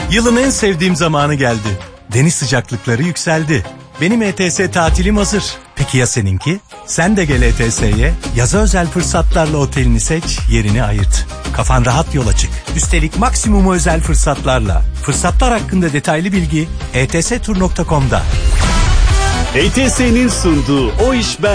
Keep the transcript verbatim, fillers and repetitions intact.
Yılın en sevdiğim zamanı geldi. Deniz sıcaklıkları yükseldi. Benim E T S tatilim hazır. Peki ya seninki? Sen de gel E T S'ye. Yaza özel fırsatlarla otelini seç, yerini ayırt. Kafan rahat yola çık. Üstelik maksimum özel fırsatlarla. Fırsatlar hakkında detaylı bilgi e t s tur nokta com'da. E T S'nin sunduğu O İş Ben